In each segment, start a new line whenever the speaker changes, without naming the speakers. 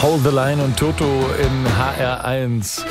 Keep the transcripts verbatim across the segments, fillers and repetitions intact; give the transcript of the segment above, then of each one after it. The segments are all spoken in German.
Hold the Line und Toto in H R eins.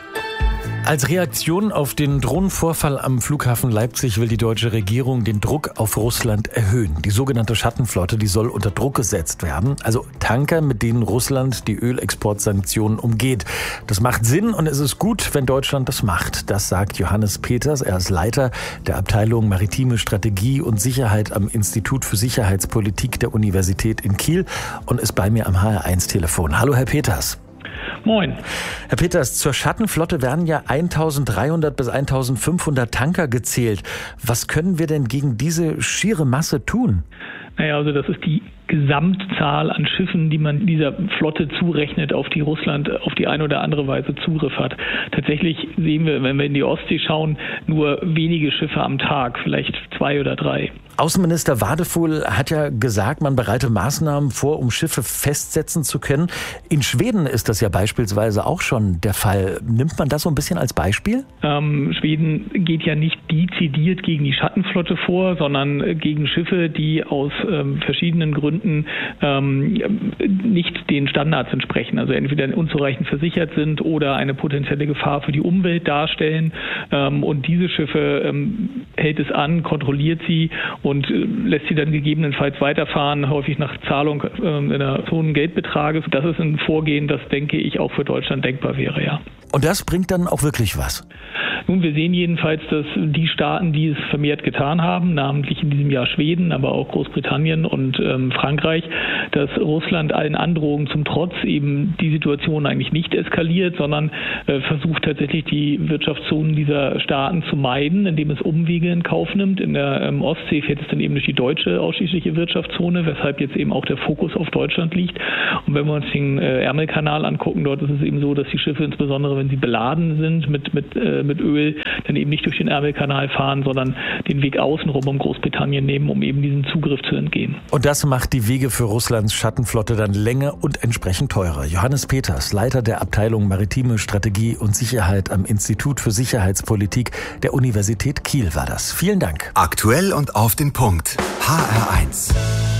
Als Reaktion auf den Drohnenvorfall am Flughafen Leipzig will die deutsche Regierung den Druck auf Russland erhöhen. Die sogenannte Schattenflotte, die soll unter Druck gesetzt werden. Also Tanker, mit denen Russland die Ölexportsanktionen umgeht. Das macht Sinn und es ist gut, wenn Deutschland das macht. Das sagt Johannes Peters. Er ist Leiter der Abteilung Maritime Strategie und Sicherheit am Institut für Sicherheitspolitik der Universität in Kiel und ist bei mir am H R eins Telefon. Hallo, Herr Peters.
Moin.
Herr Peters, zur Schattenflotte werden ja eintausenddreihundert bis eintausendfünfhundert Tanker gezählt. Was können wir denn gegen diese schiere Masse tun?
Naja, also das ist die Gesamtzahl an Schiffen, die man dieser Flotte zurechnet, auf die Russland auf die eine oder andere Weise Zugriff hat. Tatsächlich sehen wir, wenn wir in die Ostsee schauen, nur wenige Schiffe am Tag, vielleicht zwei oder drei.
Außenminister Wadefuhl hat ja gesagt, man bereite Maßnahmen vor, um Schiffe festsetzen zu können. In Schweden ist das ja beispielsweise auch schon der Fall. Nimmt man das so ein bisschen als Beispiel?
Ähm, Schweden geht ja nicht dezidiert gegen die Schattenflotte vor, sondern gegen Schiffe, die aus ähm, verschiedenen Gründen ähm, nicht den Standards entsprechen. Also entweder unzureichend versichert sind oder eine potenzielle Gefahr für die Umwelt darstellen. Ähm, und diese Schiffe ähm, hält es an, kontrolliert sie und lässt sie dann gegebenenfalls weiterfahren, häufig nach Zahlung äh, eines hohen Geldbetrages. Das ist ein Vorgehen, das, denke ich, auch für Deutschland denkbar wäre, ja.
Und das bringt dann auch wirklich was?
Nun, wir sehen jedenfalls, dass die Staaten, die es vermehrt getan haben, namentlich in diesem Jahr Schweden, aber auch Großbritannien und ähm, Frankreich, dass Russland allen Androhungen zum Trotz eben die Situation eigentlich nicht eskaliert, sondern äh, versucht tatsächlich die Wirtschaftszonen dieser Staaten zu meiden, indem es Umwege in Kauf nimmt. In der ähm, Ostsee fährt es dann eben durch die deutsche ausschließliche Wirtschaftszone, weshalb jetzt eben auch der Fokus auf Deutschland liegt. Und wenn wir uns den äh, Ärmelkanal angucken, dort ist es eben so, dass die Schiffe insbesondere, wenn sie beladen sind mit, mit, äh, mit Öl, dann eben nicht durch den Ärmelkanal fahren, sondern den Weg außenrum um Großbritannien nehmen, um eben diesem Zugriff zu entgehen.
Und das macht die Wege für Russlands Schattenflotte dann länger und entsprechend teurer. Johannes Peters, Leiter der Abteilung Maritime Strategie und Sicherheit am Institut für Sicherheitspolitik der Universität Kiel war das. Vielen Dank.
Aktuell und auf den Punkt. H R eins.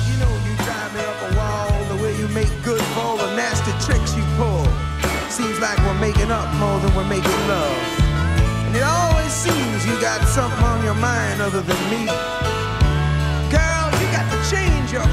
Seems like we're making up more than we're making love. And it always seems you got something on your mind other than me. Girl, you got to change your